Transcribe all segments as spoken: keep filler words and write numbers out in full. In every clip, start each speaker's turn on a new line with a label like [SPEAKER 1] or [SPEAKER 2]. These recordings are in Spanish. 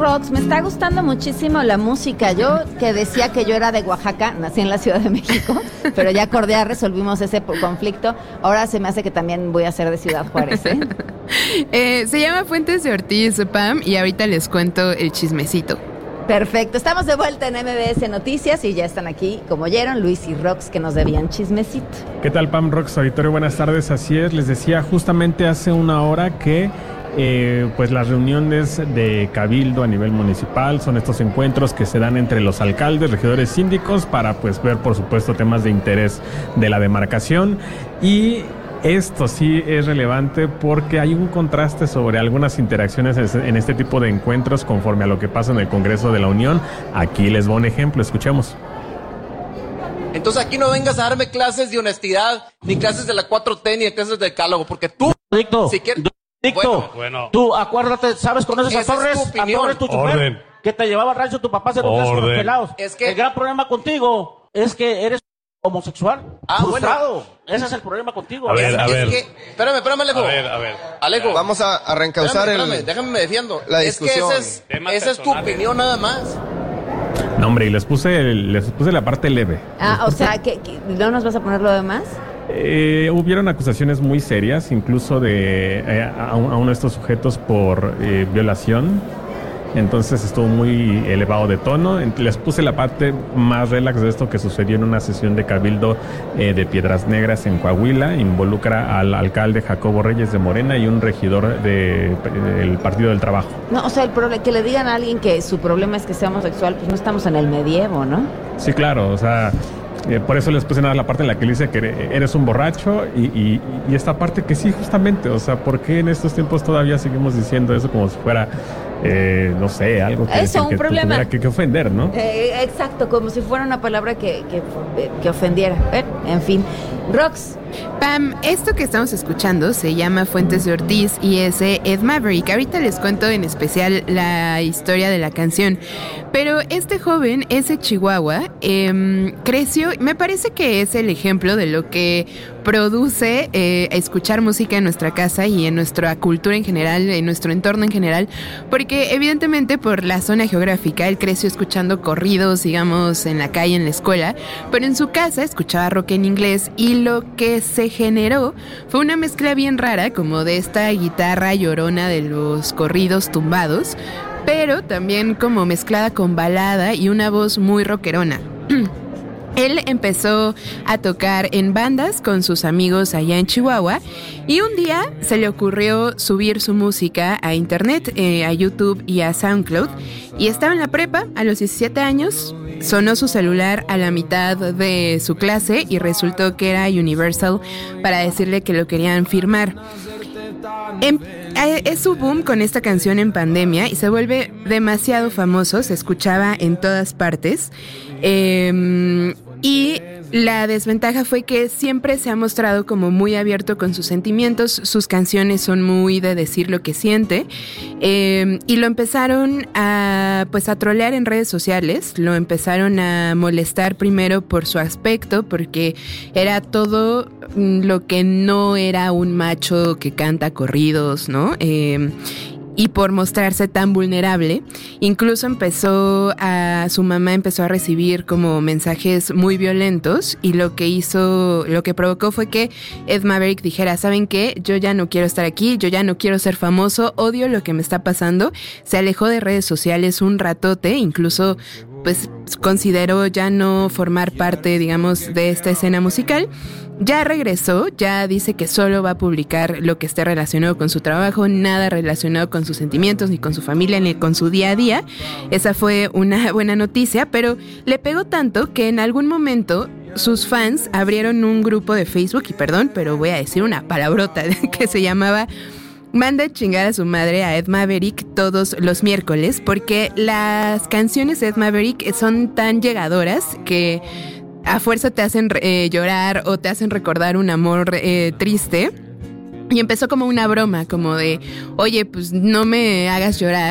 [SPEAKER 1] Rox, me está gustando muchísimo la música. Yo que decía que yo era de Oaxaca, nací en la Ciudad de México, pero ya acordé, resolvimos ese conflicto. Ahora se me hace que también voy a ser de Ciudad Juárez, ¿eh?
[SPEAKER 2] eh se llama Fuentes de Ortiz, Pam, y ahorita les cuento el chismecito.
[SPEAKER 1] Perfecto, estamos de vuelta en M B S Noticias y ya están aquí, como oyeron, Luis y Rox, que nos debían chismecito.
[SPEAKER 3] ¿Qué tal, Pam, Rox, auditorio? Buenas tardes, así es, les decía justamente hace una hora que eh, pues las reuniones de cabildo a nivel municipal son estos encuentros que se dan entre los alcaldes, regidores, síndicos para pues ver, por supuesto, temas de interés de la demarcación. Y esto sí es relevante porque hay un contraste sobre algunas interacciones en este tipo de encuentros conforme a lo que pasa en el Congreso de la Unión. Aquí les voy un ejemplo, escuchemos.
[SPEAKER 4] Entonces aquí no vengas a darme clases de honestidad, ni clases de la cuatro T, ni clases de decálogo, porque tú...
[SPEAKER 5] Dicto,
[SPEAKER 4] si quieres,
[SPEAKER 5] dicto,
[SPEAKER 4] bueno,
[SPEAKER 5] bueno. Tú acuérdate, ¿sabes? ¿Conoces a Torres?
[SPEAKER 4] Es
[SPEAKER 5] a Torres, tu chofer,
[SPEAKER 3] Orden.
[SPEAKER 5] que te llevaba al rancho tu papá, se rompía con los pelados.
[SPEAKER 4] Es que...
[SPEAKER 5] El gran problema contigo es que eres homosexual,
[SPEAKER 4] ah,
[SPEAKER 5] frustrado.
[SPEAKER 4] Bueno.
[SPEAKER 5] Ese es el problema contigo.
[SPEAKER 3] A ver, a
[SPEAKER 4] es
[SPEAKER 3] ver.
[SPEAKER 4] Que, espérame, espérame, Alejo.
[SPEAKER 6] A ver, a ver.
[SPEAKER 4] Alejo.
[SPEAKER 6] Vamos a, a reencauzar
[SPEAKER 4] espérame,
[SPEAKER 6] el...
[SPEAKER 4] espérame, déjame me defiendo.
[SPEAKER 6] La
[SPEAKER 4] es
[SPEAKER 6] discusión.
[SPEAKER 4] que esa es, esa es tu opinión nada más.
[SPEAKER 3] No, hombre, y les puse, el, les puse la parte leve.
[SPEAKER 1] Ah, o sea, ¿que, que no nos vas a poner lo demás?
[SPEAKER 3] Eh, hubieron acusaciones muy serias, incluso de eh, a, a uno de estos sujetos por eh, violación. Entonces estuvo muy elevado de tono. Les puse la parte más relax de esto que sucedió en una sesión de cabildo eh, de Piedras Negras en Coahuila. Involucra al alcalde Jacobo Reyes de Morena y un regidor de, de, del Partido del Trabajo.
[SPEAKER 1] No, o sea, el proble- que le digan a alguien que su problema es que sea homosexual, pues no estamos en el medievo, ¿no?
[SPEAKER 3] Sí, claro, o sea... Eh, por eso les puse nada la parte en la que le dice que eres un borracho y, y, y esta parte que sí, justamente, o sea, ¿por qué en estos tiempos todavía seguimos diciendo eso como si fuera, eh, no sé, algo que,
[SPEAKER 1] eso,
[SPEAKER 3] que,
[SPEAKER 1] un
[SPEAKER 3] que
[SPEAKER 1] problema.
[SPEAKER 3] tuviera que, que ofender, ¿no?
[SPEAKER 1] Eh, exacto, como si fuera una palabra que, que, que ofendiera. Eh, en fin, Rox.
[SPEAKER 2] Pam, esto que estamos escuchando se llama Fuentes de Ortiz y es de Ed Maverick. Ahorita les cuento en especial la historia de la canción. Pero este joven es de Chihuahua, eh, creció, me parece que es el ejemplo de lo que produce eh, escuchar música en nuestra casa y en nuestra cultura en general, en nuestro entorno en general, porque evidentemente por la zona geográfica él creció escuchando corridos, digamos, en la calle, en la escuela, pero en su casa escuchaba rock en inglés y lo que se generó fue una mezcla bien rara, como de esta guitarra llorona de los corridos tumbados, pero también como mezclada con balada y una voz muy rockerona. Él empezó a tocar en bandas con sus amigos allá en Chihuahua y un día se le ocurrió subir su música a internet, eh, a YouTube y a SoundCloud, y estaba en la prepa a los diecisiete años, sonó su celular a la mitad de su clase y resultó que era Universal para decirle que lo querían firmar. En, es su boom con esta canción en pandemia y se vuelve demasiado famoso, se escuchaba en todas partes. Eh, y la desventaja fue que siempre se ha mostrado como muy abierto con sus sentimientos, sus canciones son muy de decir lo que siente, eh, y lo empezaron a, pues, a trolear en redes sociales, lo empezaron a molestar primero por su aspecto, porque era todo lo que no era un macho que canta corridos, ¿no? Eh, y por mostrarse tan vulnerable, incluso empezó a, su mamá empezó a recibir como mensajes muy violentos y lo que hizo, lo que provocó fue que Ed Maverick dijera, ¿saben qué? Yo ya no quiero estar aquí, yo ya no quiero ser famoso, odio lo que me está pasando, se alejó de redes sociales un ratote, incluso pues consideró ya no formar parte, digamos, de esta escena musical. Ya regresó, ya dice que solo va a publicar lo que esté relacionado con su trabajo, nada relacionado con sus sentimientos, ni con su familia, ni con su día a día. Esa fue una buena noticia, pero le pegó tanto que en algún momento sus fans abrieron un grupo de Facebook, y perdón, pero voy a decir una palabrota, que se llamaba Manda a chingar a su madre a Ed Maverick todos los miércoles, porque las canciones de Ed Maverick son tan llegadoras que a fuerza te hacen eh, llorar o te hacen recordar un amor eh, triste. Y empezó como una broma, como de, oye, pues no me hagas llorar,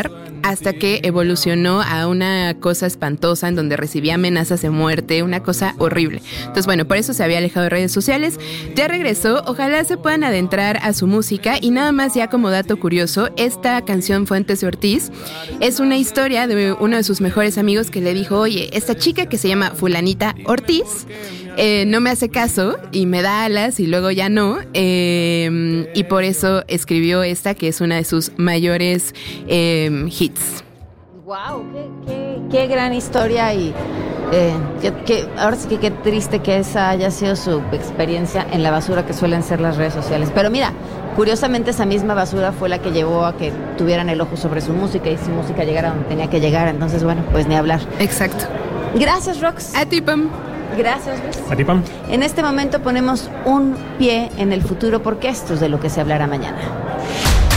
[SPEAKER 2] hasta que evolucionó a una cosa espantosa en donde recibía amenazas de muerte, una cosa horrible. Entonces, bueno, por eso se había alejado de redes sociales. Ya regresó, ojalá se puedan adentrar a su música. Y nada más ya como dato curioso, esta canción Fuentes de Ortiz es una historia de uno de sus mejores amigos que le dijo, oye, esta chica que se llama fulanita Ortiz eh, no me hace caso y me da alas y luego ya no, eh, y por eso escribió esta que es una de sus mayores eh, hits.
[SPEAKER 1] Wow, qué, qué, qué gran historia y eh, que, que, ahora sí que qué triste que esa haya sido su experiencia en la basura que suelen ser las redes sociales. Pero mira, curiosamente esa misma basura fue la que llevó a que tuvieran el ojo sobre su música y su música llegara donde tenía que llegar. Entonces, bueno, pues ni hablar.
[SPEAKER 2] Exacto.
[SPEAKER 1] Gracias, Rox.
[SPEAKER 2] A ti, Pam.
[SPEAKER 1] Gracias, Luis.
[SPEAKER 3] A ti, Pam.
[SPEAKER 1] En este momento ponemos un pie en el futuro porque esto es de lo que se hablará mañana.